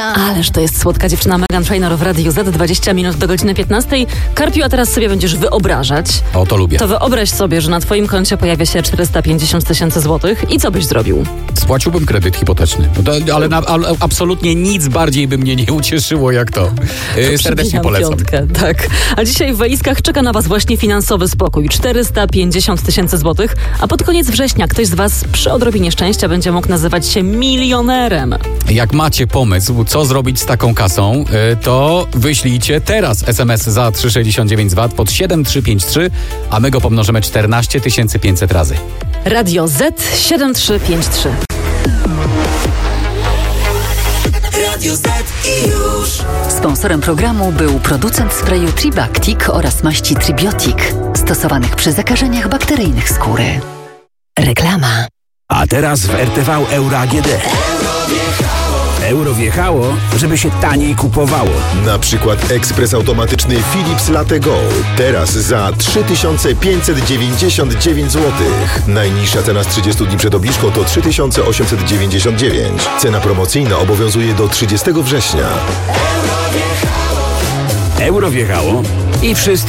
Ależ to jest słodka dziewczyna Meghan Trainor w Radiu Z, 20 minut do godziny 15. Karpiu, a teraz sobie będziesz wyobrażać. O, to lubię. To wyobraź sobie, że na twoim koncie pojawia się 450 tysięcy złotych i co byś zrobił? Spłaciłbym kredyt hipoteczny. Ale absolutnie nic bardziej by mnie nie ucieszyło jak to. Serdecznie polecam. Piątkę, tak. A dzisiaj w walizkach czeka na was właśnie finansowy spokój. 450 tysięcy złotych, a pod koniec września ktoś z was przy odrobinie szczęścia będzie mógł nazywać się milionerem. Jak macie pomysł, co zrobić z taką kasą, to wyślijcie teraz SMS za 369 zwat pod 7353, a my go pomnożymy 14 500 razy. Radio Z 7353. Radio Z i już. Sponsorem programu był producent sprayu Tribactic oraz maści Tribiotic, stosowanych przy zakażeniach bakteryjnych skóry. Reklama. A teraz w RTV Euro AGD. Euro wjechało, żeby się taniej kupowało. Na przykład ekspres automatyczny Philips Latte Go. Teraz za 3599 zł. Najniższa cena z 30 dni przed obniżką to 3899. Cena promocyjna obowiązuje do 30 września. Euro wjechało i wszyscy